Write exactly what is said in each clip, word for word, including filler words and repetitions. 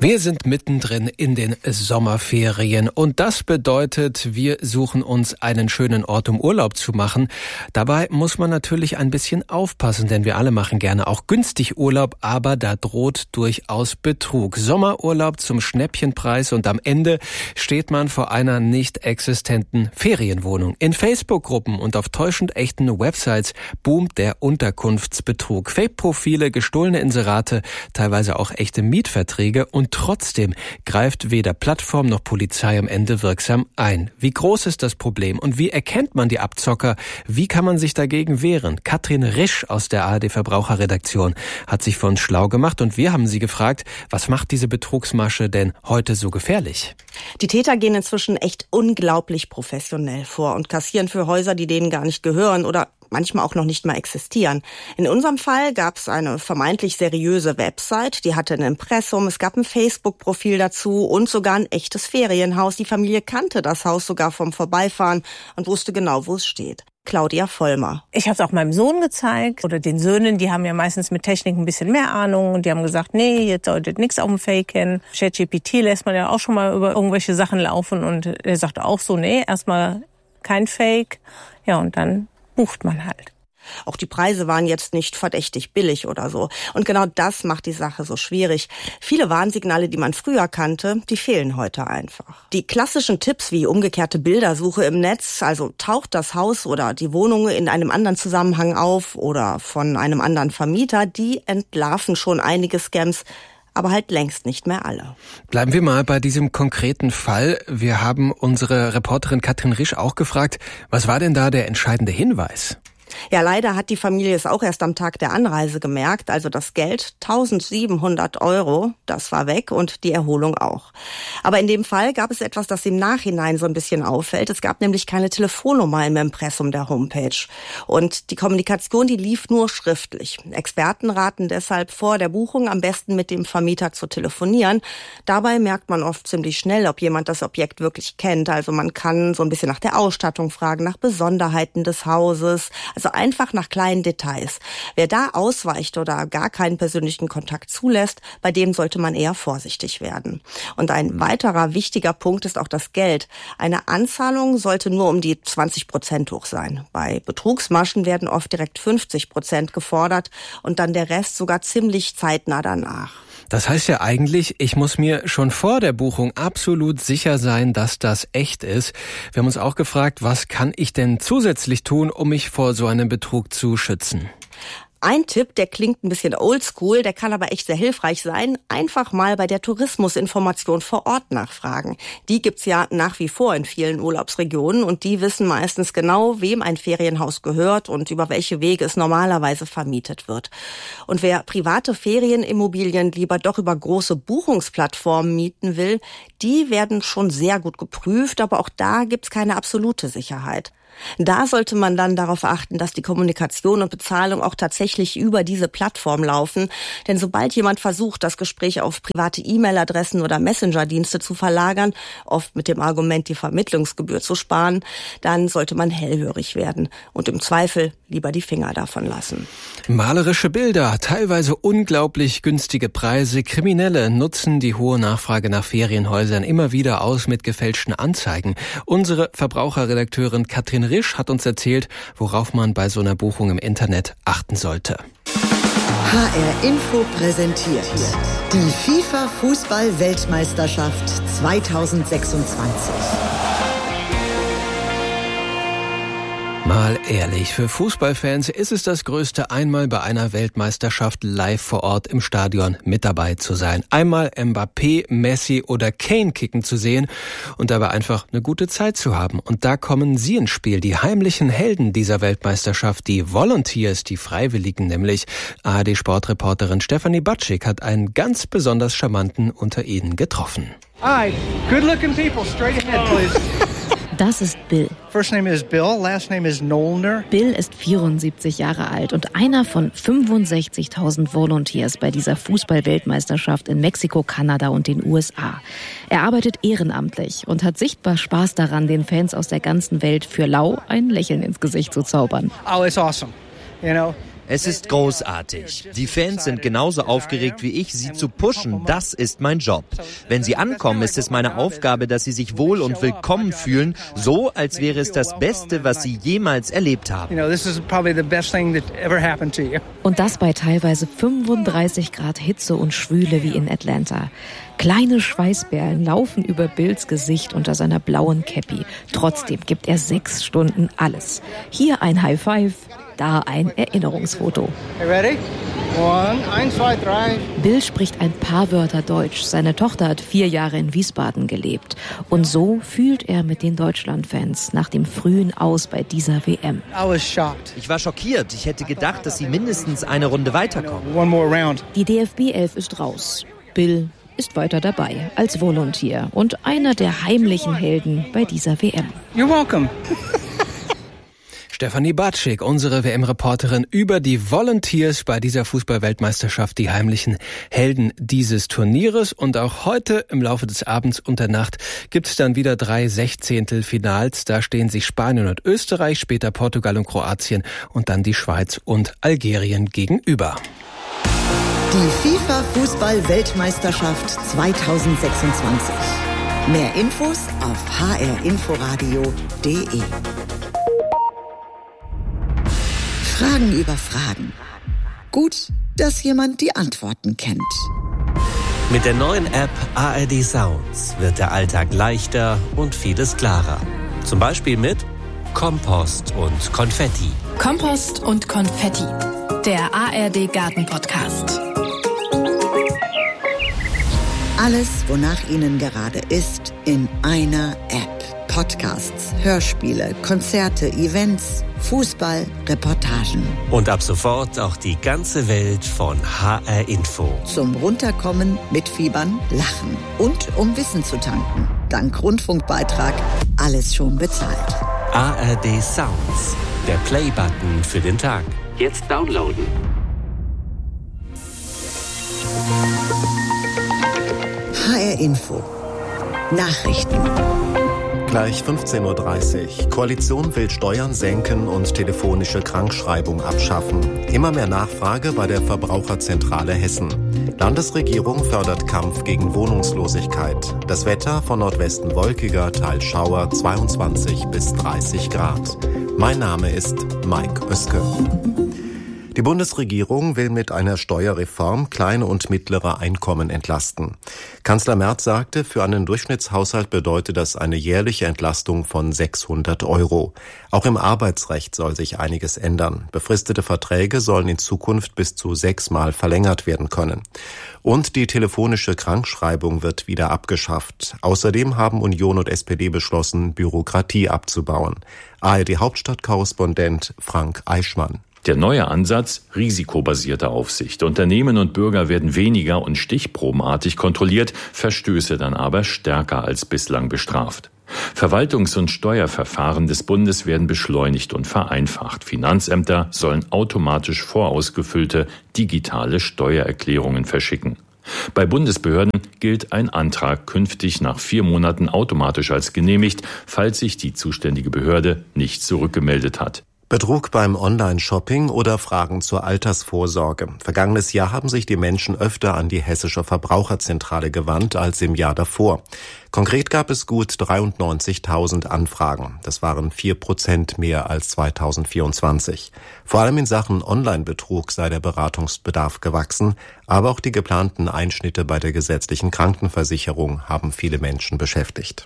Wir sind mittendrin in den Sommerferien und das bedeutet, wir suchen uns einen schönen Ort, um Urlaub zu machen. Dabei muss man natürlich ein bisschen aufpassen, denn wir alle machen gerne auch günstig Urlaub, aber da droht durchaus Betrug. Sommerurlaub zum Schnäppchenpreis und am Ende steht man vor einer nicht existenten Ferienwohnung. In Facebook-Gruppen und auf täuschend echten Websites boomt der Unterkunftsbetrug. Fake-Profile, gestohlene Inserate, teilweise auch echte Mietverträge und trotzdem greift weder Plattform noch Polizei am Ende wirksam ein. Wie groß ist das Problem und wie erkennt man die Abzocker? Wie kann man sich dagegen wehren? Katrin Risch aus der A R D-Verbraucherredaktion hat sich für uns schlau gemacht und wir haben sie gefragt, was macht diese Betrugsmasche denn heute so gefährlich? Die Täter gehen inzwischen echt unglaublich professionell vor und kassieren für Häuser, die denen gar nicht gehören oder manchmal auch noch nicht mal existieren. In unserem Fall gab es eine vermeintlich seriöse Website, die hatte ein Impressum, es gab ein Facebook-Profil dazu und sogar ein echtes Ferienhaus. Die Familie kannte das Haus sogar vom Vorbeifahren und wusste genau, wo es steht. Claudia Vollmer. Ich habe es auch meinem Sohn gezeigt oder den Söhnen, die haben ja meistens mit Technik ein bisschen mehr Ahnung und die haben gesagt, nee, jetzt solltet nichts auf dem Fake kennen. ChatGPT lässt man ja auch schon mal über irgendwelche Sachen laufen und er sagt auch so, nee, erstmal kein Fake. Ja, und dann bucht man halt. Auch die Preise waren jetzt nicht verdächtig billig oder so. Und genau das macht die Sache so schwierig. Viele Warnsignale, die man früher kannte, die fehlen heute einfach. Die klassischen Tipps wie umgekehrte Bildersuche im Netz, also taucht das Haus oder die Wohnung in einem anderen Zusammenhang auf oder von einem anderen Vermieter, die entlarven schon einige Scams, aber halt längst nicht mehr alle. Bleiben wir mal bei diesem konkreten Fall. Wir haben unsere Reporterin Katrin Risch auch gefragt, was war denn da der entscheidende Hinweis? Ja, leider hat die Familie es auch erst am Tag der Anreise gemerkt. Also das Geld, tausendsiebenhundert Euro, das war weg und die Erholung auch. Aber in dem Fall gab es etwas, das im Nachhinein so ein bisschen auffällt. Es gab nämlich keine Telefonnummer im Impressum der Homepage. Und die Kommunikation, die lief nur schriftlich. Experten raten deshalb vor der Buchung am besten mit dem Vermieter zu telefonieren. Dabei merkt man oft ziemlich schnell, ob jemand das Objekt wirklich kennt. Also man kann so ein bisschen nach der Ausstattung fragen, nach Besonderheiten des Hauses. Also einfach nach kleinen Details. Wer da ausweicht oder gar keinen persönlichen Kontakt zulässt, bei dem sollte man eher vorsichtig werden. Und ein weiterer wichtiger Punkt ist auch das Geld. Eine Anzahlung sollte nur um die zwanzig Prozent hoch sein. Bei Betrugsmaschen werden oft direkt fünfzig Prozent gefordert und dann der Rest sogar ziemlich zeitnah danach. Das heißt ja eigentlich, ich muss mir schon vor der Buchung absolut sicher sein, dass das echt ist. Wir haben uns auch gefragt, was kann ich denn zusätzlich tun, um mich vor so einem Betrug zu schützen? Ein Tipp, der klingt ein bisschen oldschool, der kann aber echt sehr hilfreich sein. Einfach mal bei der Tourismusinformation vor Ort nachfragen. Die gibt's ja nach wie vor in vielen Urlaubsregionen und die wissen meistens genau, wem ein Ferienhaus gehört und über welche Wege es normalerweise vermietet wird. Und wer private Ferienimmobilien lieber doch über große Buchungsplattformen mieten will, die werden schon sehr gut geprüft, aber auch da gibt's keine absolute Sicherheit. Da sollte man dann darauf achten, dass die Kommunikation und Bezahlung auch tatsächlich über diese Plattform laufen. Denn sobald jemand versucht, das Gespräch auf private E-Mail-Adressen oder Messenger-Dienste zu verlagern, oft mit dem Argument, die Vermittlungsgebühr zu sparen, dann sollte man hellhörig werden und im Zweifel lieber die Finger davon lassen. Malerische Bilder, teilweise unglaublich günstige Preise. Kriminelle nutzen die hohe Nachfrage nach Ferienhäusern immer wieder aus mit gefälschten Anzeigen. Unsere Verbraucherredakteurin Katrin Risch hat uns erzählt, worauf man bei so einer Buchung im Internet achten sollte. H R Info präsentiert die FIFA-Fußball-Weltmeisterschaft zweitausendsechsundzwanzig. Mal ehrlich, für Fußballfans ist es das Größte, einmal bei einer Weltmeisterschaft live vor Ort im Stadion mit dabei zu sein. Einmal Mbappé, Messi oder Kane kicken zu sehen und dabei einfach eine gute Zeit zu haben. Und da kommen sie ins Spiel, die heimlichen Helden dieser Weltmeisterschaft, die Volunteers, die Freiwilligen nämlich. A R D-Sportreporterin Stefanie Batschik hat einen ganz besonders charmanten unter ihnen getroffen. Hi, good-looking people, straight ahead, please. Das ist Bill. First name is Bill, last name is Nollner. Bill ist vierundsiebzig Jahre alt und einer von fünfundsechzigtausend Volunteers bei dieser Fußball-Weltmeisterschaft in Mexiko, Kanada und den U S A. Er arbeitet ehrenamtlich und hat sichtbar Spaß daran, den Fans aus der ganzen Welt für lau ein Lächeln ins Gesicht zu zaubern. Oh, it's awesome. You know, Es ist großartig. Die Fans sind genauso aufgeregt wie ich, sie zu pushen. Das ist mein Job. Wenn sie ankommen, ist es meine Aufgabe, dass sie sich wohl und willkommen fühlen, so als wäre es das Beste, was sie jemals erlebt haben. Und das bei teilweise fünfunddreißig Grad Hitze und Schwüle wie in Atlanta. Kleine Schweißperlen laufen über Bills Gesicht unter seiner blauen Cappy. Trotzdem gibt er sechs Stunden alles. Hier ein High Five, da ein Erinnerungsfoto. Hey, ready? One, eins, zwei, drei. Bill spricht ein paar Wörter Deutsch. Seine Tochter hat vier Jahre in Wiesbaden gelebt. Und so fühlt er mit den Deutschlandfans nach dem frühen Aus bei dieser W M. Ich war schockiert. Ich hätte gedacht, dass sie mindestens eine Runde weiterkommen. One more round. Die D F B elf ist raus. Bill ist weiter dabei als Volontier und einer der heimlichen Helden bei dieser W M. You're welcome. Stefanie Batschik, unsere W M-Reporterin über die Volunteers bei dieser Fußball-Weltmeisterschaft, die heimlichen Helden dieses Turnieres. Und auch heute im Laufe des Abends und der Nacht gibt es dann wieder drei Sechzehntelfinals. Da stehen sich Spanien und Österreich, später Portugal und Kroatien und dann die Schweiz und Algerien gegenüber. Die FIFA-Fußball-Weltmeisterschaft zweitausendsechsundzwanzig. Mehr Infos auf h r inforadio punkt d e. Fragen über Fragen. Gut, dass jemand die Antworten kennt. Mit der neuen App A R D Sounds wird der Alltag leichter und vieles klarer. Zum Beispiel mit Kompost und Konfetti. Kompost und Konfetti. Der A R D Garten Podcast. Alles, wonach Ihnen gerade ist, in einer App. Podcasts, Hörspiele, Konzerte, Events, Fußball, Reportagen. Und ab sofort auch die ganze Welt von H R Info. Zum Runterkommen, Mitfiebern, Lachen und um Wissen zu tanken. Dank Rundfunkbeitrag alles schon bezahlt. A R D Sounds, der Play-Button für den Tag. Jetzt downloaden. H R Info. Nachrichten. Gleich fünfzehn Uhr dreißig. Koalition will Steuern senken und telefonische Krankschreibung abschaffen. Immer mehr Nachfrage bei der Verbraucherzentrale Hessen. Landesregierung fördert Kampf gegen Wohnungslosigkeit. Das Wetter von Nordwesten wolkiger, teils Schauer, zweiundzwanzig bis dreißig Grad. Mein Name ist Mike Oeske. Die Bundesregierung will mit einer Steuerreform kleine und mittlere Einkommen entlasten. Kanzler Merz sagte, für einen Durchschnittshaushalt bedeutet das eine jährliche Entlastung von sechshundert Euro. Auch im Arbeitsrecht soll sich einiges ändern. Befristete Verträge sollen in Zukunft bis zu sechsmal verlängert werden können. Und die telefonische Krankschreibung wird wieder abgeschafft. Außerdem haben Union und S P D beschlossen, Bürokratie abzubauen. A R D-Hauptstadtkorrespondent Frank Eichmann. Der neue Ansatz, risikobasierte Aufsicht. Unternehmen und Bürger werden weniger und stichprobenartig kontrolliert, Verstöße dann aber stärker als bislang bestraft. Verwaltungs- und Steuerverfahren des Bundes werden beschleunigt und vereinfacht. Finanzämter sollen automatisch vorausgefüllte digitale Steuererklärungen verschicken. Bei Bundesbehörden gilt ein Antrag künftig nach vier Monaten automatisch als genehmigt, falls sich die zuständige Behörde nicht zurückgemeldet hat. Betrug beim Online-Shopping oder Fragen zur Altersvorsorge. Vergangenes Jahr haben sich die Menschen öfter an die Hessische Verbraucherzentrale gewandt als im Jahr davor. Konkret gab es gut dreiundneunzigtausend Anfragen. Das waren vier Prozent mehr als zweitausendvierundzwanzig. Vor allem in Sachen Online-Betrug sei der Beratungsbedarf gewachsen, aber auch die geplanten Einschnitte bei der gesetzlichen Krankenversicherung haben viele Menschen beschäftigt.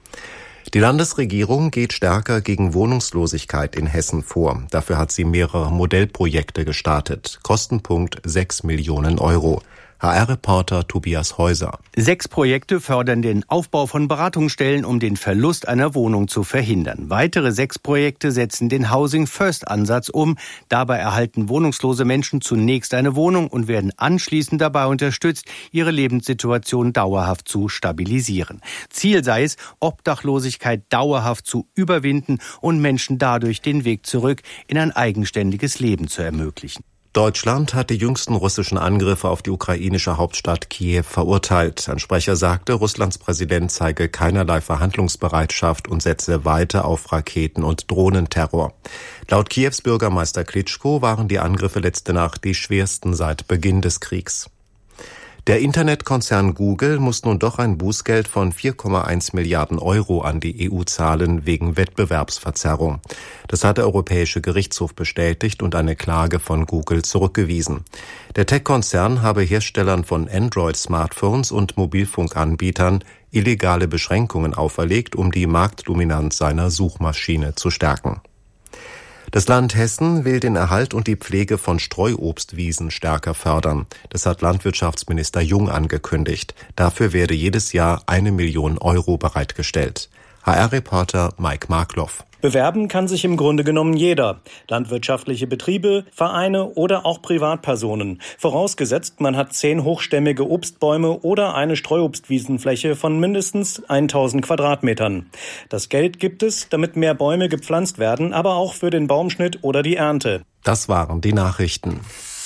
Die Landesregierung geht stärker gegen Wohnungslosigkeit in Hessen vor. Dafür hat sie mehrere Modellprojekte gestartet. Kostenpunkt sechs Millionen Euro. H R-Reporter Tobias Häuser. Sechs Projekte fördern den Aufbau von Beratungsstellen, um den Verlust einer Wohnung zu verhindern. Weitere sechs Projekte setzen den Housing-First-Ansatz um. Dabei erhalten wohnungslose Menschen zunächst eine Wohnung und werden anschließend dabei unterstützt, ihre Lebenssituation dauerhaft zu stabilisieren. Ziel sei es, Obdachlosigkeit dauerhaft zu überwinden und Menschen dadurch den Weg zurück in ein eigenständiges Leben zu ermöglichen. Deutschland hat die jüngsten russischen Angriffe auf die ukrainische Hauptstadt Kiew verurteilt. Ein Sprecher sagte, Russlands Präsident zeige keinerlei Verhandlungsbereitschaft und setze weiter auf Raketen- und Drohnenterror. Laut Kiews Bürgermeister Klitschko waren die Angriffe letzte Nacht die schwersten seit Beginn des Kriegs. Der Internetkonzern Google muss nun doch ein Bußgeld von vier Komma eins Milliarden Euro an die E U zahlen wegen Wettbewerbsverzerrung. Das hat der Europäische Gerichtshof bestätigt und eine Klage von Google zurückgewiesen. Der Tech-Konzern habe Herstellern von Android-Smartphones und Mobilfunkanbietern illegale Beschränkungen auferlegt, um die Marktdominanz seiner Suchmaschine zu stärken. Das Land Hessen will den Erhalt und die Pflege von Streuobstwiesen stärker fördern. Das hat Landwirtschaftsminister Jung angekündigt. Dafür werde jedes Jahr eine Million Euro bereitgestellt. H R-Reporter Mike Markloff. Bewerben kann sich im Grunde genommen jeder. Landwirtschaftliche Betriebe, Vereine oder auch Privatpersonen. Vorausgesetzt, man hat zehn hochstämmige Obstbäume oder eine Streuobstwiesenfläche von mindestens tausend Quadratmetern. Das Geld gibt es, damit mehr Bäume gepflanzt werden, aber auch für den Baumschnitt oder die Ernte. Das waren die Nachrichten.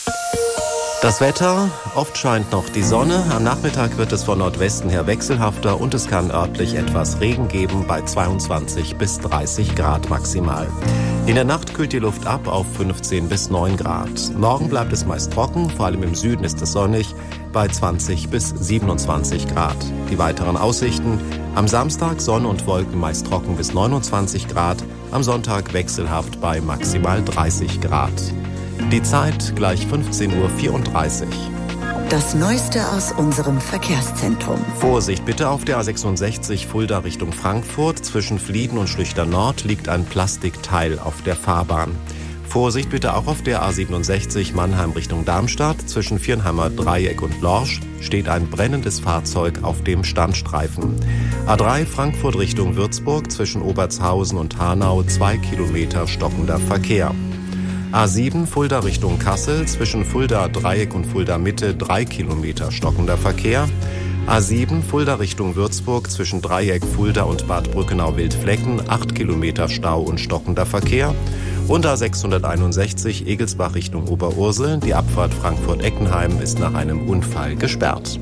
Das Wetter, oft scheint noch die Sonne, am Nachmittag wird es von Nordwesten her wechselhafter und es kann örtlich etwas Regen geben bei zweiundzwanzig bis dreißig Grad maximal. In der Nacht kühlt die Luft ab auf fünfzehn bis neun Grad. Morgen bleibt es meist trocken, vor allem im Süden ist es sonnig, bei zwanzig bis siebenundzwanzig Grad. Die weiteren Aussichten, am Samstag Sonne und Wolken meist trocken bis neunundzwanzig Grad, am Sonntag wechselhaft bei maximal dreißig Grad. Die Zeit gleich fünfzehn Uhr vierunddreißig. Das Neueste aus unserem Verkehrszentrum. Vorsicht bitte, auf der A sechsundsechzig Fulda Richtung Frankfurt. Zwischen Flieden und Schlüchter Nord liegt ein Plastikteil auf der Fahrbahn. Vorsicht bitte auch auf der A siebenundsechzig Mannheim Richtung Darmstadt. Zwischen Viernheimer Dreieck und Lorsch steht ein brennendes Fahrzeug auf dem Standstreifen. A drei Frankfurt Richtung Würzburg. Zwischen Obertshausen und Hanau zwei Kilometer stockender Verkehr. A sieben Fulda Richtung Kassel, zwischen Fulda Dreieck und Fulda Mitte drei Kilometer stockender Verkehr. A sieben Fulda Richtung Würzburg, zwischen Dreieck, Fulda und Bad Brückenau-Wildflecken acht Kilometer Stau und stockender Verkehr. Und A sechshunderteinundsechzig Egelsbach Richtung Oberursel, die Abfahrt Frankfurt-Eckenheim ist nach einem Unfall gesperrt.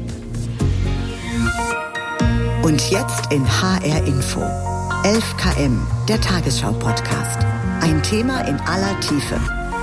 Und jetzt in H R Info. elf Kilometer, der Tagesschau-Podcast. Ein Thema in aller Tiefe.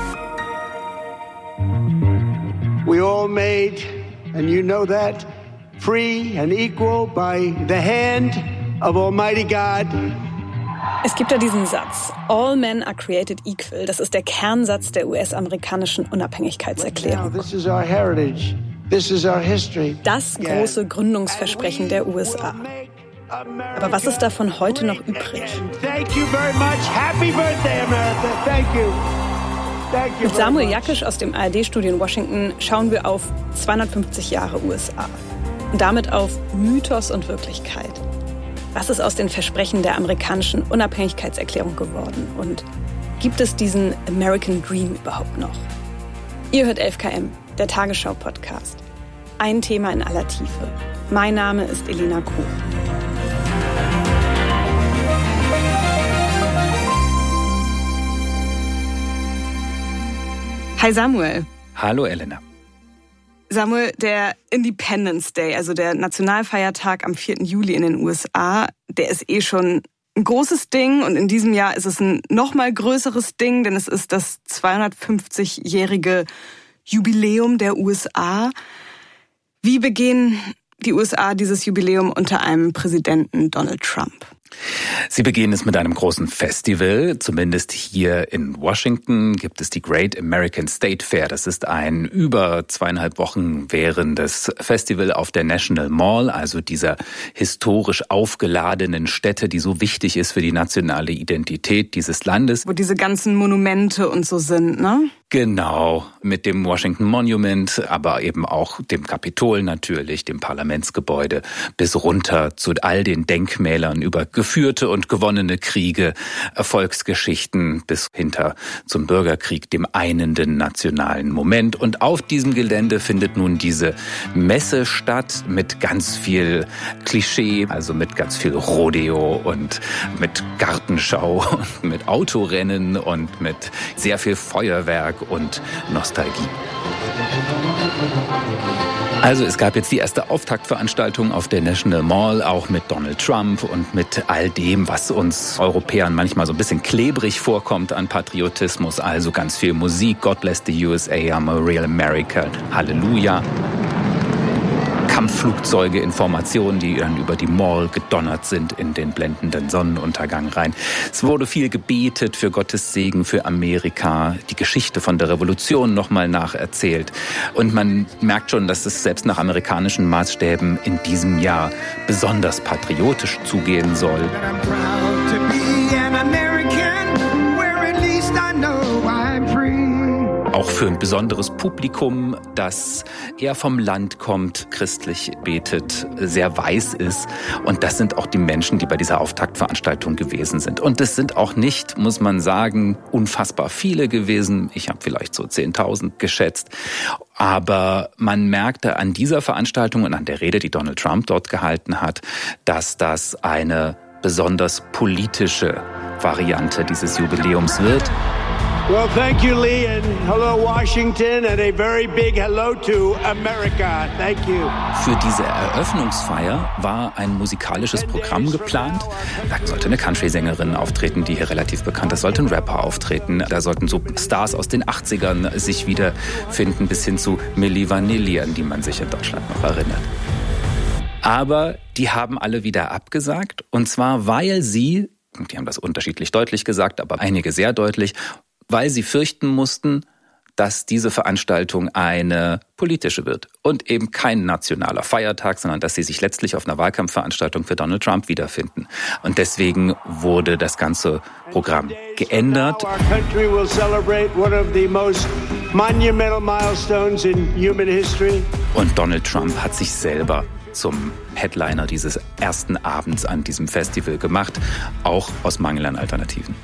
We all made, and you know that, free and equal by the hand of Almighty God. Es gibt ja diesen Satz, all men are created equal. Das ist der Kernsatz der U S-amerikanischen Unabhängigkeitserklärung. This is our heritage. This is our history. Das große Gründungsversprechen der U S A. Aber was ist davon heute noch übrig? Thank you very much. Happy birthday, America. Thank you. Thank you. Mit Samuel Jakisch aus dem A R D-Studio in Washington schauen wir auf zweihundertfünfzig Jahre U S A. Und damit auf Mythos und Wirklichkeit. Was ist aus den Versprechen der amerikanischen Unabhängigkeitserklärung geworden? Und gibt es diesen American Dream überhaupt noch? Ihr hört elf Kilometer, der Tagesschau-Podcast. Ein Thema in aller Tiefe. Mein Name ist Elena Kuh. Hi Samuel. Hallo Elena. Samuel, der Independence Day, also der Nationalfeiertag am vierten Juli in den U S A, der ist eh schon ein großes Ding und in diesem Jahr ist es ein noch mal größeres Ding, denn es ist das zweihundertfünfzigjährige Jubiläum der U S A. Wie begehen die U S A dieses Jubiläum unter einem Präsidenten Donald Trump? Sie begehen es mit einem großen Festival. Zumindest hier in Washington gibt es die Great American State Fair. Das ist ein über zweieinhalb Wochen währendes Festival auf der National Mall, also dieser historisch aufgeladenen Stätte, die so wichtig ist für die nationale Identität dieses Landes. Wo diese ganzen Monumente und so sind, ne? Genau, mit dem Washington Monument, aber eben auch dem Kapitol natürlich, dem Parlamentsgebäude, bis runter zu all den Denkmälern über geführte und gewonnene Kriege, Erfolgsgeschichten bis hinter zum Bürgerkrieg, dem einenden nationalen Moment. Und auf diesem Gelände findet nun diese Messe statt mit ganz viel Klischee, also mit ganz viel Rodeo und mit Gartenschau und mit Autorennen und mit sehr viel Feuerwerk und Nostalgie. Also es gab jetzt die erste Auftaktveranstaltung auf der National Mall, auch mit Donald Trump und mit all dem, was uns Europäern manchmal so ein bisschen klebrig vorkommt an Patriotismus. Also ganz viel Musik, God Bless the U S A, I'm a Real American, Halleluja. Kampfflugzeuge in Formationen, die dann über die Mall gedonnert sind in den blendenden Sonnenuntergang rein. Es wurde viel gebetet für Gottes Segen für Amerika, die Geschichte von der Revolution nochmal nacherzählt. Und man merkt schon, dass es selbst nach amerikanischen Maßstäben in diesem Jahr besonders patriotisch zugehen soll. Auch für ein besonderes Publikum, das eher vom Land kommt, christlich betet, sehr weiß ist. Und das sind auch die Menschen, die bei dieser Auftaktveranstaltung gewesen sind. Und das sind auch nicht, muss man sagen, unfassbar viele gewesen. Ich habe vielleicht so zehntausend geschätzt. Aber man merkte an dieser Veranstaltung und an der Rede, die Donald Trump dort gehalten hat, dass das eine besonders politische Variante dieses Jubiläums wird. Well, thank you, Lee, and hello, Washington, and a very big hello to America. Thank you. Für diese Eröffnungsfeier war ein musikalisches Programm geplant. Da sollte eine Country-Sängerin auftreten, die hier relativ bekannt ist, sollte ein Rapper auftreten. Da sollten so Stars aus den achtzigern sich wiederfinden, bis hin zu Milli Vanilli, an die man sich in Deutschland noch erinnert. Aber die haben alle wieder abgesagt, und zwar, weil sie, die haben das unterschiedlich deutlich gesagt, aber einige sehr deutlich, weil sie fürchten mussten, dass diese Veranstaltung eine politische wird und eben kein nationaler Feiertag, sondern dass sie sich letztlich auf einer Wahlkampfveranstaltung für Donald Trump wiederfinden. Und deswegen wurde das ganze Programm geändert. Und Donald Trump hat sich selber zum Headliner dieses ersten Abends an diesem Festival gemacht, auch aus Mangel an Alternativen.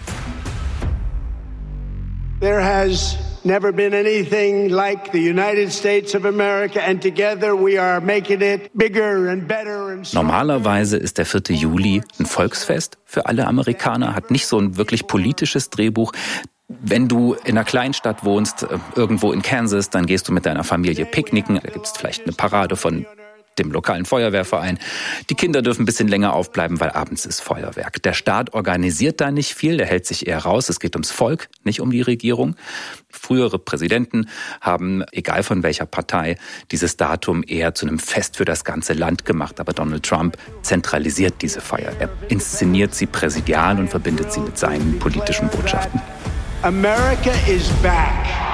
There has never been anything like the United States of America, and together we are making it bigger and better and stronger. Normalerweise ist der vierte Juli ein Volksfest für alle Amerikaner, hat nicht so ein wirklich politisches Drehbuch. Wenn du in einer Kleinstadt wohnst, irgendwo in Kansas, dann gehst du mit deiner Familie picknicken. Da gibt es vielleicht eine Parade von dem lokalen Feuerwehrverein. Die Kinder dürfen ein bisschen länger aufbleiben, weil abends ist Feuerwerk. Der Staat organisiert da nicht viel, der hält sich eher raus. Es geht ums Volk, nicht um die Regierung. Frühere Präsidenten haben, egal von welcher Partei, dieses Datum eher zu einem Fest für das ganze Land gemacht. Aber Donald Trump zentralisiert diese Feier. Er inszeniert sie präsidial und verbindet sie mit seinen politischen Botschaften. America is back.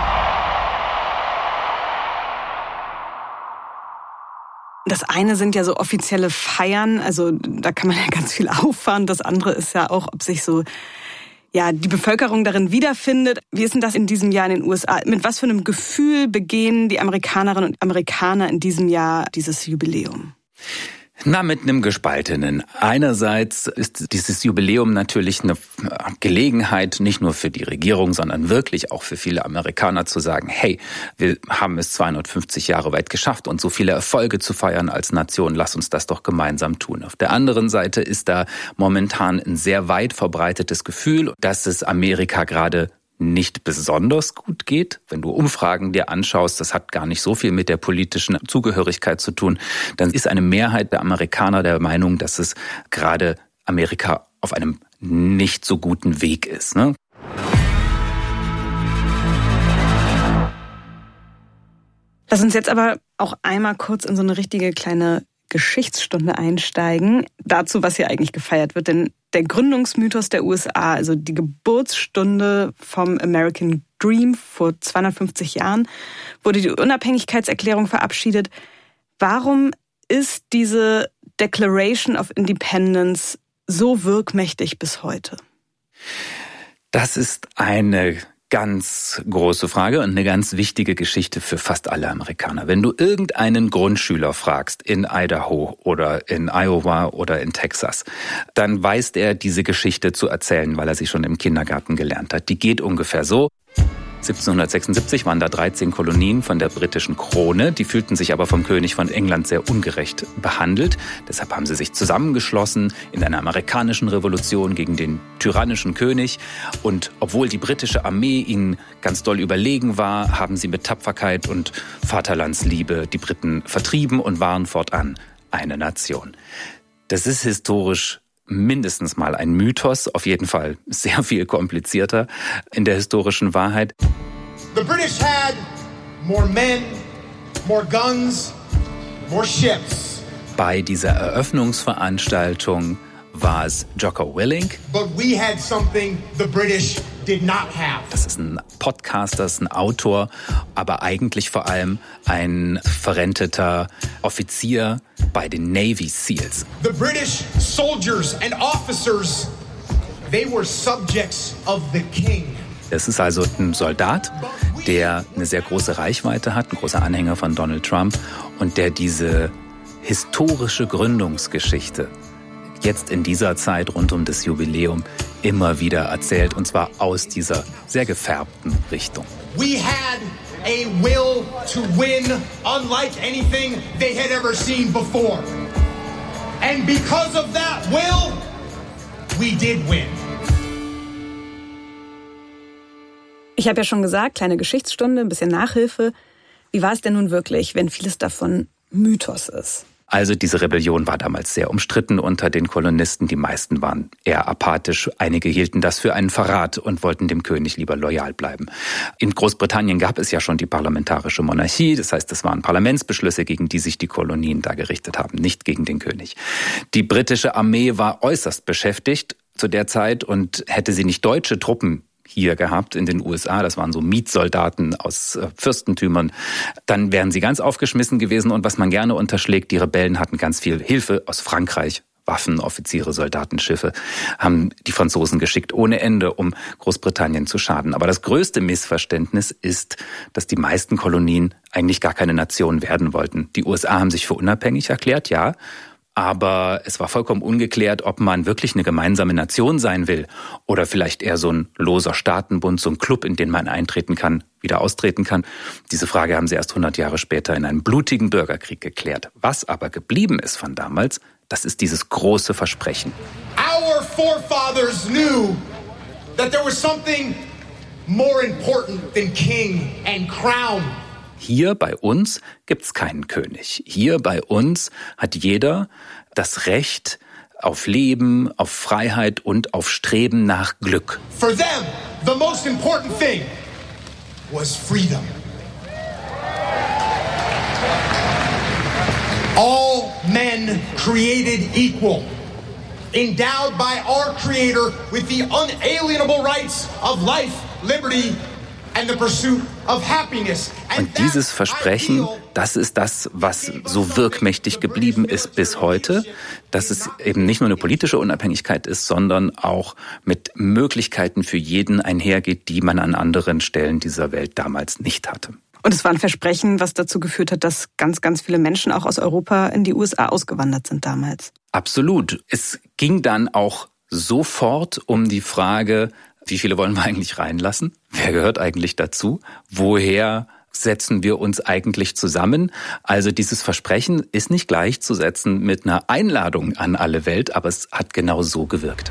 Das eine sind ja so offizielle Feiern, also da kann man ja ganz viel auffahren. Das andere ist ja auch, ob sich so ja die Bevölkerung darin wiederfindet. Wie ist denn das in diesem Jahr in den U S A? Mit was für einem Gefühl begehen die Amerikanerinnen und Amerikaner in diesem Jahr dieses Jubiläum? Na, mit einem gespaltenen. Einerseits ist dieses Jubiläum natürlich eine Gelegenheit, nicht nur für die Regierung, sondern wirklich auch für viele Amerikaner zu sagen, hey, wir haben es zweihundertfünfzig Jahre weit geschafft und so viele Erfolge zu feiern als Nation, lass uns das doch gemeinsam tun. Auf der anderen Seite ist da momentan ein sehr weit verbreitetes Gefühl, dass es Amerika gerade nicht besonders gut geht. Wenn du Umfragen dir anschaust, das hat gar nicht so viel mit der politischen Zugehörigkeit zu tun, dann ist eine Mehrheit der Amerikaner der Meinung, dass es gerade Amerika auf einem nicht so guten Weg ist, ne? Lass uns jetzt aber auch einmal kurz in so eine richtige kleine Geschichtsstunde einsteigen, dazu, was hier eigentlich gefeiert wird. Denn der Gründungsmythos der U S A, also die Geburtsstunde vom American Dream vor zweihundertfünfzig Jahren, wurde die Unabhängigkeitserklärung verabschiedet. Warum ist diese Declaration of Independence so wirkmächtig bis heute? Das ist eine ganz große Frage und eine ganz wichtige Geschichte für fast alle Amerikaner. Wenn du irgendeinen Grundschüler fragst in Idaho oder in Iowa oder in Texas, dann weiß er, diese Geschichte zu erzählen, weil er sie schon im Kindergarten gelernt hat. Die geht ungefähr so. siebzehnhundertsechsundsiebzig waren da dreizehn Kolonien von der britischen Krone. Die fühlten sich aber vom König von England sehr ungerecht behandelt. Deshalb haben sie sich zusammengeschlossen in einer amerikanischen Revolution gegen den tyrannischen König. Und obwohl die britische Armee ihnen ganz doll überlegen war, haben sie mit Tapferkeit und Vaterlandsliebe die Briten vertrieben und waren fortan eine Nation. Das ist historisch mindestens mal ein Mythos, auf jeden Fall sehr viel komplizierter in der historischen Wahrheit. The British had more men, more guns, more ships. Bei dieser Eröffnungsveranstaltung war es Jocko Willink. But we had something the British did not have. Das ist ein Podcaster, das ist ein Autor, aber eigentlich vor allem ein verrenteter Offizier bei den Navy Seals. The British soldiers and officers, they were subjects of the king. Es ist also ein Soldat, der eine sehr große Reichweite hat, ein großer Anhänger von Donald Trump und der diese historische Gründungsgeschichte jetzt in dieser Zeit rund um das Jubiläum immer wieder erzählt, und zwar aus dieser sehr gefärbten Richtung. We had a will to win unlike anything they had ever seen before. And because of that will, we did win. Ich habe ja schon gesagt, kleine Geschichtsstunde, ein bisschen Nachhilfe. Wie war es denn nun wirklich, wenn vieles davon Mythos ist? Also diese Rebellion war damals sehr umstritten unter den Kolonisten. Die meisten waren eher apathisch. Einige hielten das für einen Verrat und wollten dem König lieber loyal bleiben. In Großbritannien gab es ja schon die parlamentarische Monarchie. Das heißt, es waren Parlamentsbeschlüsse, gegen die sich die Kolonien da gerichtet haben, nicht gegen den König. Die britische Armee war äußerst beschäftigt zu der Zeit, und hätte sie nicht deutsche Truppen hier gehabt in den U S A, das waren so Mietsoldaten aus Fürstentümern, dann wären sie ganz aufgeschmissen gewesen. Und was man gerne unterschlägt, die Rebellen hatten ganz viel Hilfe aus Frankreich. Waffen, Offiziere, Soldatenschiffe haben die Franzosen geschickt ohne Ende, um Großbritannien zu schaden. Aber das größte Missverständnis ist, dass die meisten Kolonien eigentlich gar keine Nation werden wollten. Die U S A haben sich für unabhängig erklärt, ja, aber es war vollkommen ungeklärt, ob man wirklich eine gemeinsame Nation sein will oder vielleicht eher so ein loser Staatenbund, so ein Club, in den man eintreten kann, wieder austreten kann. Diese Frage haben sie erst hundert Jahre später in einem blutigen Bürgerkrieg geklärt. Was aber geblieben ist von damals, das ist dieses große Versprechen. Our forefathers knew that there was something more important than king and crown. Hier bei uns gibt's keinen König. Hier bei uns hat jeder das Recht auf Leben, auf Freiheit und auf Streben nach Glück. For them, the most important thing was freedom. All men created equal, endowed by our Creator with the unalienable rights of life, liberty, and the pursuit of happiness. Und dieses Versprechen, das ist das, was so wirkmächtig geblieben ist bis heute, dass es eben nicht nur eine politische Unabhängigkeit ist, sondern auch mit Möglichkeiten für jeden einhergeht, die man an anderen Stellen dieser Welt damals nicht hatte. Und es war ein Versprechen, was dazu geführt hat, dass ganz, ganz viele Menschen auch aus Europa in die U S A ausgewandert sind damals. Absolut. Es ging dann auch sofort um die Frage, wie viele wollen wir eigentlich reinlassen? Wer gehört eigentlich dazu? Woher setzen wir uns eigentlich zusammen? Also dieses Versprechen ist nicht gleichzusetzen mit einer Einladung an alle Welt, aber es hat genau so gewirkt.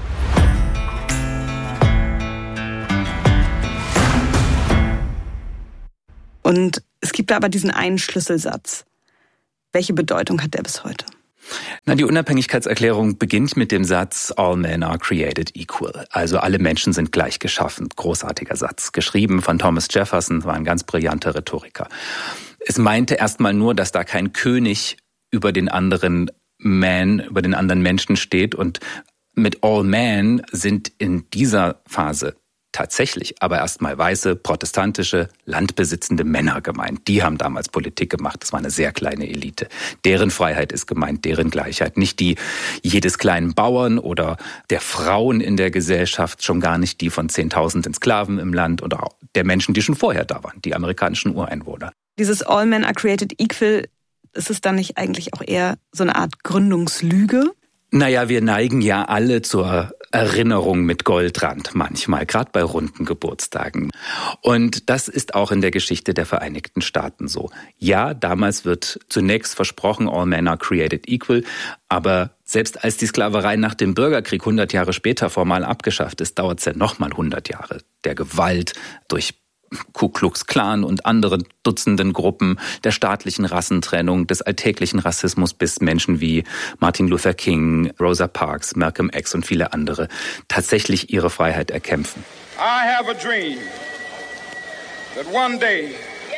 Und es gibt da aber diesen einen Schlüsselsatz. Welche Bedeutung hat der bis heute? Na, die Unabhängigkeitserklärung beginnt mit dem Satz All men are created equal. Also alle Menschen sind gleich geschaffen. Großartiger Satz. Geschrieben von Thomas Jefferson, war ein ganz brillanter Rhetoriker. Es meinte erstmal nur, dass da kein König über den anderen Man, über den anderen Menschen steht. Und mit All men sind in dieser Phase tatsächlich aber erstmal weiße, protestantische, landbesitzende Männer gemeint. Die haben damals Politik gemacht. Das war eine sehr kleine Elite. Deren Freiheit ist gemeint, deren Gleichheit. Nicht die jedes kleinen Bauern oder der Frauen in der Gesellschaft, schon gar nicht die von zehntausenden Sklaven im Land oder auch der Menschen, die schon vorher da waren, die amerikanischen Ureinwohner. Dieses All Men are created equal, ist es dann nicht eigentlich auch eher so eine Art Gründungslüge? Naja, wir neigen ja alle zur Erinnerung mit Goldrand manchmal, gerade bei runden Geburtstagen. Und das ist auch in der Geschichte der Vereinigten Staaten so. Ja, damals wird zunächst versprochen, all men are created equal, aber selbst als die Sklaverei nach dem Bürgerkrieg hundert Jahre später formal abgeschafft ist, dauert es ja nochmal hundert Jahre der Gewalt durch Ku Klux Klan und anderen Dutzenden Gruppen, der staatlichen Rassentrennung, des alltäglichen Rassismus bis Menschen wie Martin Luther King, Rosa Parks, Malcolm X und viele andere tatsächlich ihre Freiheit erkämpfen. I have a dream that one day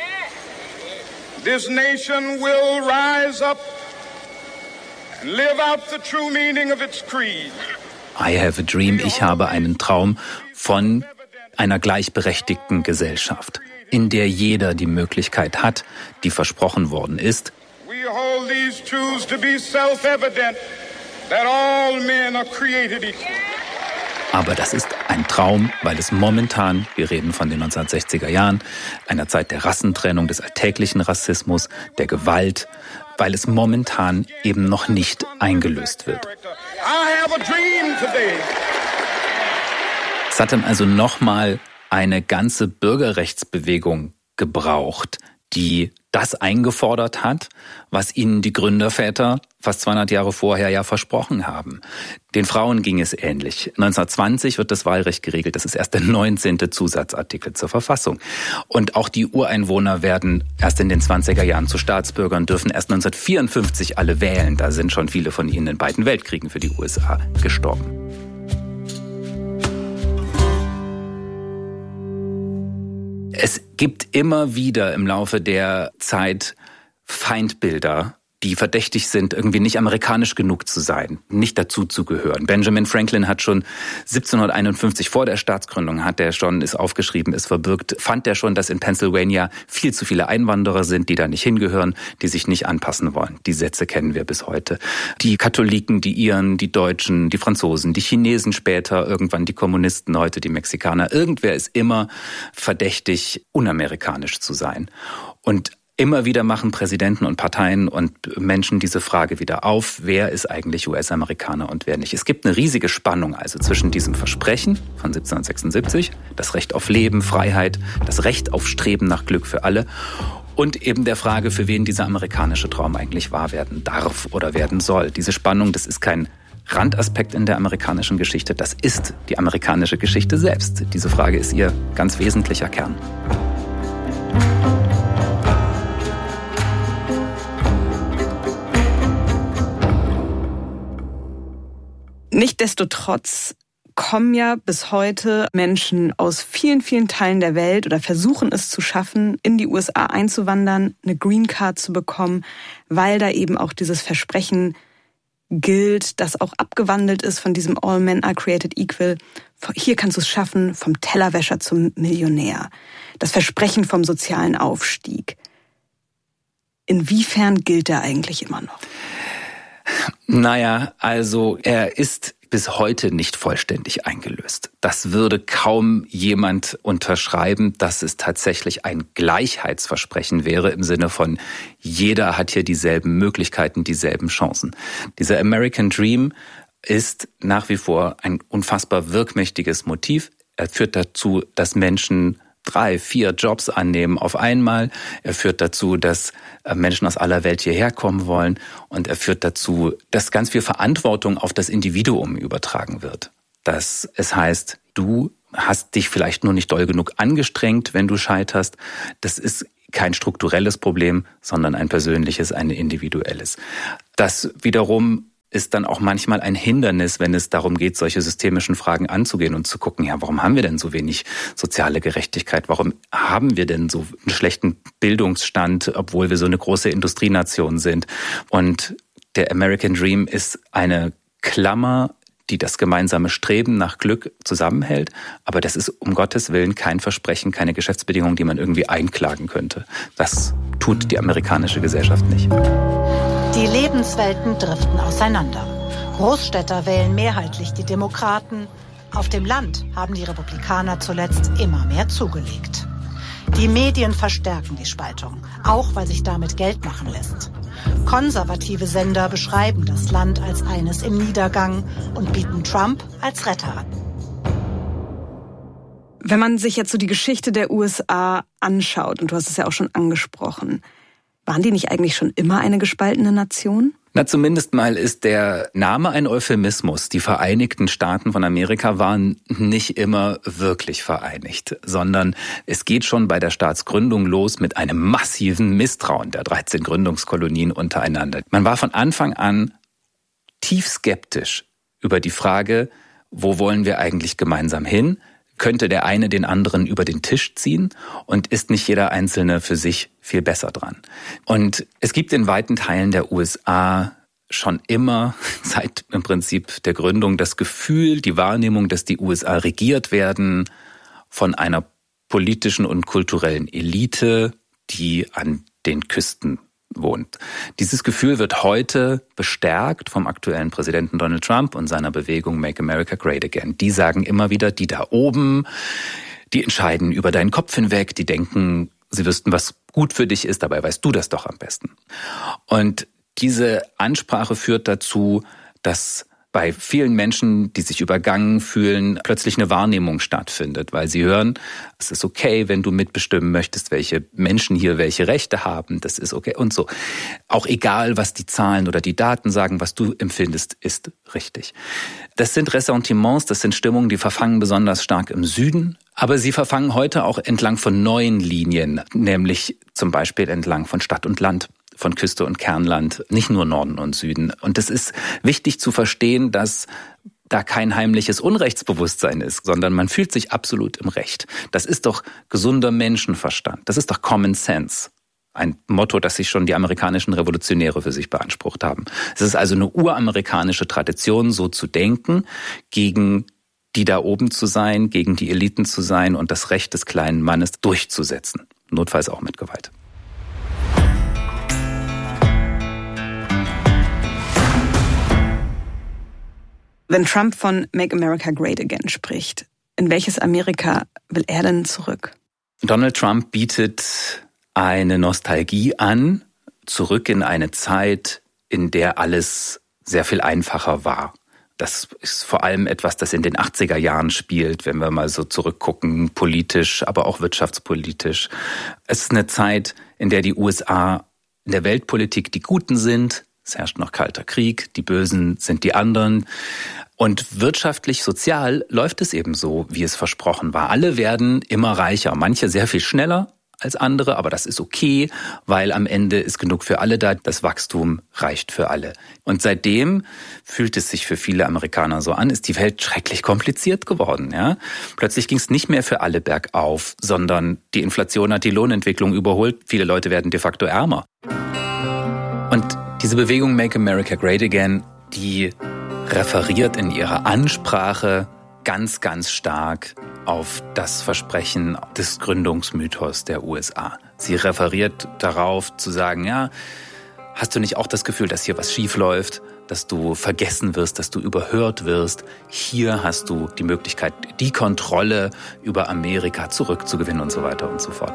this nation will rise up and live out the true meaning of its creed. I have a dream, ich habe einen Traum von einer gleichberechtigten Gesellschaft, in der jeder die Möglichkeit hat, die versprochen worden ist. We hold these truths to be self-evident that all men are created equal. Aber das ist ein Traum, weil es momentan, wir reden von den neunzehnhundertsechziger Jahren, einer Zeit der Rassentrennung, des alltäglichen Rassismus, der Gewalt, weil es momentan eben noch nicht eingelöst wird. I have a dream today. Es hat dann also nochmal eine ganze Bürgerrechtsbewegung gebraucht, die das eingefordert hat, was ihnen die Gründerväter fast zweihundert Jahre vorher ja versprochen haben. Den Frauen ging es ähnlich. neunzehnhundertzwanzig wird das Wahlrecht geregelt. Das ist erst der neunzehnte Zusatzartikel zur Verfassung. Und auch die Ureinwohner werden erst in den zwanziger Jahren zu Staatsbürgern, dürfen erst neunzehnhundertvierundfünfzig alle wählen. Da sind schon viele von ihnen in beiden Weltkriegen für die U S A gestorben. Es gibt immer wieder im Laufe der Zeit Feindbilder, die verdächtig sind, irgendwie nicht amerikanisch genug zu sein, nicht dazu zu gehören. Benjamin Franklin hat schon siebzehnhunderteinundfünfzig, vor der Staatsgründung, hat er schon, ist aufgeschrieben, ist verbürgt, fand er schon, dass in Pennsylvania viel zu viele Einwanderer sind, die da nicht hingehören, die sich nicht anpassen wollen. Die Sätze kennen wir bis heute. Die Katholiken, die Iren, die Deutschen, die Franzosen, die Chinesen später, irgendwann die Kommunisten, heute die Mexikaner. Irgendwer ist immer verdächtig, unamerikanisch zu sein. Und immer wieder machen Präsidenten und Parteien und Menschen diese Frage wieder auf, wer ist eigentlich U S-Amerikaner und wer nicht. Es gibt eine riesige Spannung also zwischen diesem Versprechen von siebzehnhundertsechsundsiebzig, das Recht auf Leben, Freiheit, das Recht auf Streben nach Glück für alle und eben der Frage, für wen dieser amerikanische Traum eigentlich wahr werden darf oder werden soll. Diese Spannung, das ist kein Randaspekt in der amerikanischen Geschichte, das ist die amerikanische Geschichte selbst. Diese Frage ist ihr ganz wesentlicher Kern. Nichtsdestotrotz kommen ja bis heute Menschen aus vielen, vielen Teilen der Welt oder versuchen es zu schaffen, in die U S A einzuwandern, eine Green Card zu bekommen, weil da eben auch dieses Versprechen gilt, das auch abgewandelt ist von diesem All Men are created equal. Hier kannst du es schaffen, vom Tellerwäscher zum Millionär. Das Versprechen vom sozialen Aufstieg. Inwiefern gilt der eigentlich immer noch? Naja, also er ist bis heute nicht vollständig eingelöst. Das würde kaum jemand unterschreiben, dass es tatsächlich ein Gleichheitsversprechen wäre im Sinne von jeder hat hier dieselben Möglichkeiten, dieselben Chancen. Dieser American Dream ist nach wie vor ein unfassbar wirkmächtiges Motiv. Er führt dazu, dass Menschen drei, vier Jobs annehmen auf einmal. Er führt dazu, dass Menschen aus aller Welt hierher kommen wollen. Und er führt dazu, dass ganz viel Verantwortung auf das Individuum übertragen wird. Dass es heißt, du hast dich vielleicht nur nicht doll genug angestrengt, wenn du scheiterst. Das ist kein strukturelles Problem, sondern ein persönliches, ein individuelles. Das wiederum ist dann auch manchmal ein Hindernis, wenn es darum geht, solche systemischen Fragen anzugehen und zu gucken, ja, warum haben wir denn so wenig soziale Gerechtigkeit? Warum haben wir denn so einen schlechten Bildungsstand, obwohl wir so eine große Industrienation sind? Und der American Dream ist eine Klammer, die das gemeinsame Streben nach Glück zusammenhält. Aber das ist um Gottes Willen kein Versprechen, keine Geschäftsbedingung, die man irgendwie einklagen könnte. Das tut die amerikanische Gesellschaft nicht. Die Lebenswelten driften auseinander. Großstädter wählen mehrheitlich die Demokraten. Auf dem Land haben die Republikaner zuletzt immer mehr zugelegt. Die Medien verstärken die Spaltung, auch weil sich damit Geld machen lässt. Konservative Sender beschreiben das Land als eines im Niedergang und bieten Trump als Retter an. Wenn man sich jetzt so die Geschichte der U S A anschaut, und du hast es ja auch schon angesprochen, waren die nicht eigentlich schon immer eine gespaltene Nation? Na, zumindest mal ist der Name ein Euphemismus. Die Vereinigten Staaten von Amerika waren nicht immer wirklich vereinigt, sondern es geht schon bei der Staatsgründung los mit einem massiven Misstrauen der dreizehn Gründungskolonien untereinander. Man war von Anfang an tief skeptisch über die Frage, wo wollen wir eigentlich gemeinsam hin? Könnte der eine den anderen über den Tisch ziehen und ist nicht jeder Einzelne für sich viel besser dran? Und es gibt in weiten Teilen der U S A schon immer, seit im Prinzip der Gründung, das Gefühl, die Wahrnehmung, dass die U S A regiert werden von einer politischen und kulturellen Elite, die an den Küsten wohnt. Dieses Gefühl wird heute bestärkt vom aktuellen Präsidenten Donald Trump und seiner Bewegung Make America Great Again. Die sagen immer wieder, die da oben, die entscheiden über deinen Kopf hinweg, die denken, sie wüssten, was gut für dich ist, dabei weißt du das doch am besten. Und diese Ansprache führt dazu, dass bei vielen Menschen, die sich übergangen fühlen, plötzlich eine Wahrnehmung stattfindet, weil sie hören, es ist okay, wenn du mitbestimmen möchtest, welche Menschen hier welche Rechte haben, das ist okay und so. Auch egal, was die Zahlen oder die Daten sagen, was du empfindest, ist richtig. Das sind Ressentiments, das sind Stimmungen, die verfangen besonders stark im Süden, aber sie verfangen heute auch entlang von neuen Linien, nämlich zum Beispiel entlang von Stadt und Land, von Küste und Kernland, nicht nur Norden und Süden. Und es ist wichtig zu verstehen, dass da kein heimliches Unrechtsbewusstsein ist, sondern man fühlt sich absolut im Recht. Das ist doch gesunder Menschenverstand. Das ist doch Common Sense. Ein Motto, das sich schon die amerikanischen Revolutionäre für sich beansprucht haben. Es ist also eine uramerikanische Tradition, so zu denken, gegen die da oben zu sein, gegen die Eliten zu sein und das Recht des kleinen Mannes durchzusetzen. Notfalls auch mit Gewalt. Wenn Trump von Make America Great Again spricht, in welches Amerika will er denn zurück? Donald Trump bietet eine Nostalgie an, zurück in eine Zeit, in der alles sehr viel einfacher war. Das ist vor allem etwas, das in den achtziger Jahren spielt, wenn wir mal so zurückgucken, politisch, aber auch wirtschaftspolitisch. Es ist eine Zeit, in der die U S A in der Weltpolitik die Guten sind. Es herrscht noch kalter Krieg, die Bösen sind die anderen. Und wirtschaftlich, sozial läuft es eben so, wie es versprochen war. Alle werden immer reicher, manche sehr viel schneller als andere, aber das ist okay, weil am Ende ist genug für alle da. Das Wachstum reicht für alle. Und seitdem fühlt es sich für viele Amerikaner so an, ist die Welt schrecklich kompliziert geworden. Ja? Plötzlich ging es nicht mehr für alle bergauf, sondern die Inflation hat die Lohnentwicklung überholt. Viele Leute werden de facto ärmer. Und diese Bewegung Make America Great Again, die referiert in ihrer Ansprache ganz, ganz stark auf das Versprechen des Gründungsmythos der U S A. Sie referiert darauf zu sagen, ja, hast du nicht auch das Gefühl, dass hier was schief läuft, dass du vergessen wirst, dass du überhört wirst? Hier hast du die Möglichkeit, die Kontrolle über Amerika zurückzugewinnen und so weiter und so fort.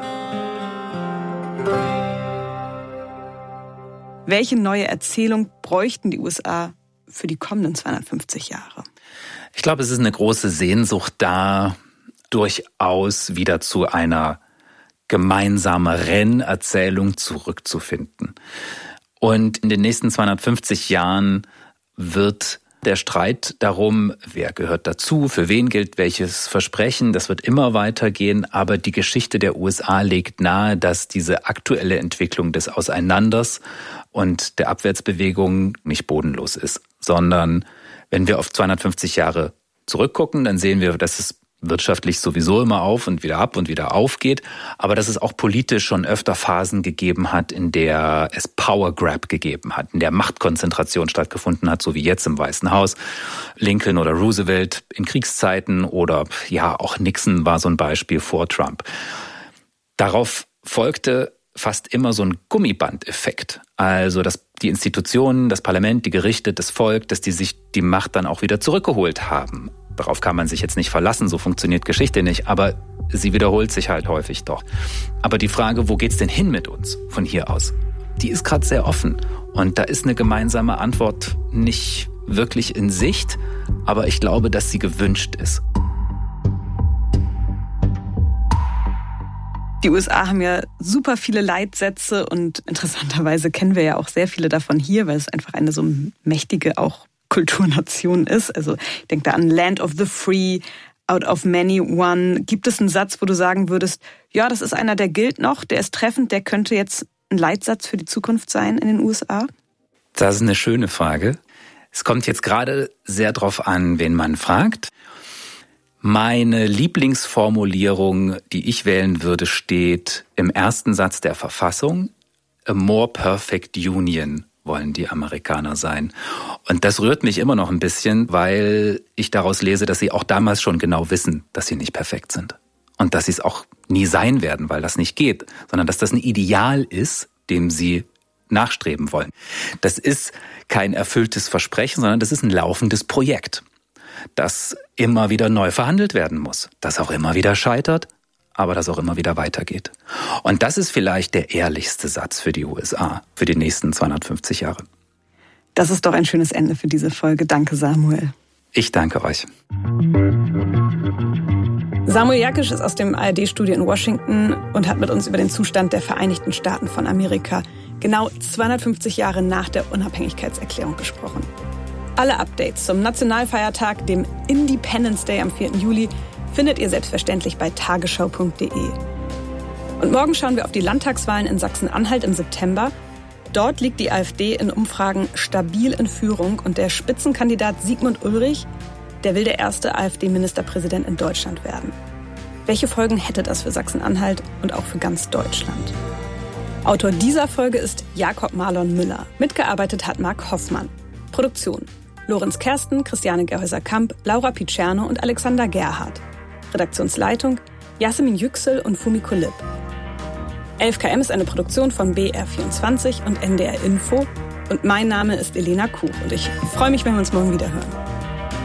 Welche neue Erzählung bräuchten die U S A für die kommenden zweihundertfünfzig Jahre? Ich glaube, es ist eine große Sehnsucht da, durchaus wieder zu einer gemeinsameren Erzählung zurückzufinden. Und in den nächsten zweihundertfünfzig Jahren wird der Streit darum, wer gehört dazu, für wen gilt welches Versprechen, das wird immer weitergehen. Aber die Geschichte der U S A legt nahe, dass diese aktuelle Entwicklung des Auseinanders und der Abwärtsbewegung nicht bodenlos ist, sondern wenn wir auf zweihundertfünfzig Jahre zurückgucken, dann sehen wir, dass es wirtschaftlich sowieso immer auf und wieder ab und wieder aufgeht, aber dass es auch politisch schon öfter Phasen gegeben hat, in der es Power Grab gegeben hat, in der Machtkonzentration stattgefunden hat, so wie jetzt im Weißen Haus. Lincoln oder Roosevelt in Kriegszeiten oder ja, auch Nixon war so ein Beispiel vor Trump. Darauf folgte fast immer so ein Gummibandeffekt. Also, dass die Institutionen, das Parlament, die Gerichte, das Volk, dass die sich die Macht dann auch wieder zurückgeholt haben. Darauf kann man sich jetzt nicht verlassen, so funktioniert Geschichte nicht, aber sie wiederholt sich halt häufig doch. Aber die Frage, wo geht's denn hin mit uns von hier aus? Die ist gerade sehr offen und da ist eine gemeinsame Antwort nicht wirklich in Sicht, aber ich glaube, dass sie gewünscht ist. Die U S A haben ja super viele Leitsätze und interessanterweise kennen wir ja auch sehr viele davon hier, weil es einfach eine so mächtige auch Kulturnation ist. Also ich denke da an Land of the Free, Out of Many One. Gibt es einen Satz, wo du sagen würdest, ja, das ist einer, der gilt noch, der ist treffend, der könnte jetzt ein Leitsatz für die Zukunft sein in den U S A? Das ist eine schöne Frage. Es kommt jetzt gerade sehr drauf an, wen man fragt. Meine Lieblingsformulierung, die ich wählen würde, steht im ersten Satz der Verfassung: A more perfect union wollen die Amerikaner sein. Und das rührt mich immer noch ein bisschen, weil ich daraus lese, dass sie auch damals schon genau wissen, dass sie nicht perfekt sind. Und dass sie es auch nie sein werden, weil das nicht geht, sondern dass das ein Ideal ist, dem sie nachstreben wollen. Das ist kein erfülltes Versprechen, sondern das ist ein laufendes Projekt, das immer wieder neu verhandelt werden muss, das auch immer wieder scheitert, aber das auch immer wieder weitergeht. Und das ist vielleicht der ehrlichste Satz für die U S A für die nächsten zweihundertfünfzig Jahre. Das ist doch ein schönes Ende für diese Folge. Danke, Samuel. Ich danke euch. Samuel Jakisch ist aus dem A R D-Studio in Washington und hat mit uns über den Zustand der Vereinigten Staaten von Amerika genau zweihundertfünfzig Jahre nach der Unabhängigkeitserklärung gesprochen. Alle Updates zum Nationalfeiertag, dem Independence Day am vierten Juli, findet ihr selbstverständlich bei tagesschau punkt de. Und morgen schauen wir auf die Landtagswahlen in Sachsen-Anhalt im September. Dort liegt die AfD in Umfragen stabil in Führung und der Spitzenkandidat Sigmund Ulrich, der will der erste AfD-Ministerpräsident in Deutschland werden. Welche Folgen hätte das für Sachsen-Anhalt und auch für ganz Deutschland? Autor dieser Folge ist Jakob Marlon Müller. Mitgearbeitet hat Marc Hoffmann. Produktion: Lorenz Kersten, Christiane Gerhäuser-Kamp, Laura Picerno und Alexander Gerhardt. Redaktionsleitung: Yasemin Yüksel und Fumiko Lipp. elf K M ist eine Produktion von B R vierundzwanzig und N D R Info. Und mein Name ist Elena Kuch und ich freue mich, wenn wir uns morgen wieder hören.